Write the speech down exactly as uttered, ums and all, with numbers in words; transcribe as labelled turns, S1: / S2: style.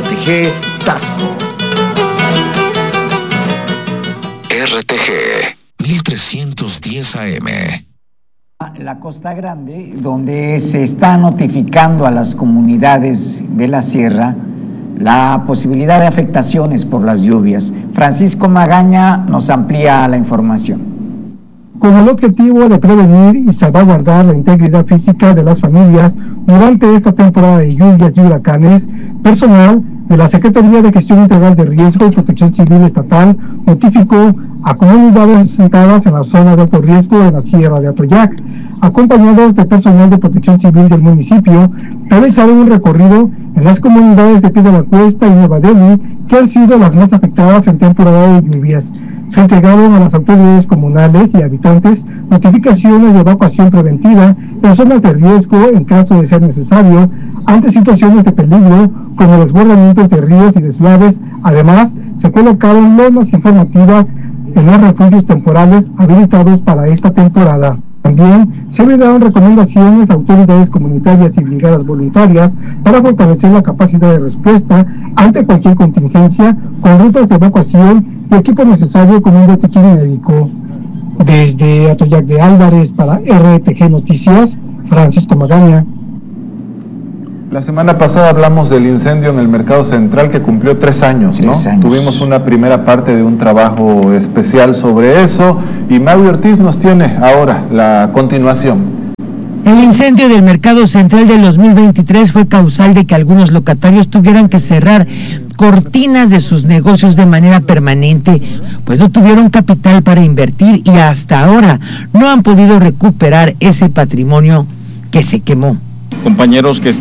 S1: T G Tasco.
S2: R T G
S3: mil trescientos diez A M.
S4: La Costa Grande, donde se está notificando a las comunidades de la sierra la posibilidad de afectaciones por las lluvias. Francisco Magaña nos amplía la información.
S5: Con el objetivo de prevenir y salvaguardar la integridad física de las familias durante esta temporada de lluvias y huracanes, personal de la Secretaría de Gestión Integral de Riesgo y Protección Civil Estatal notificó a comunidades asentadas en la zona de alto riesgo en la Sierra de Atoyac, acompañados de personal de Protección Civil del municipio, realizaron un recorrido en las comunidades de Piedra Cuesta y Nueva Delhi, que han sido las más afectadas en temporada de lluvias. Se entregaron a las autoridades comunales y habitantes notificaciones de evacuación preventiva en zonas de riesgo en caso de ser necesario, ante situaciones de peligro como desbordamientos de ríos y deslaves. Además, se colocaron normas informativas en los refugios temporales habilitados para esta temporada. También se brindaron recomendaciones a autoridades comunitarias y brigadas voluntarias para fortalecer la capacidad de respuesta ante cualquier contingencia, con rutas de evacuación y equipo necesario como un botiquín médico. Desde Atoyac de Álvarez para R T G Noticias, Francisco Magaña.
S6: La semana pasada hablamos del incendio en el Mercado Central que cumplió tres años, ¿no? Tres años. Tuvimos una primera parte de un trabajo especial sobre eso y Maui Ortiz nos tiene ahora la continuación.
S7: El incendio del Mercado Central del dos mil veintitrés fue causal de que algunos locatarios tuvieran que cerrar cortinas de sus negocios de manera permanente, pues no tuvieron capital para invertir y hasta ahora no han podido recuperar ese patrimonio que se quemó.
S8: Compañeros que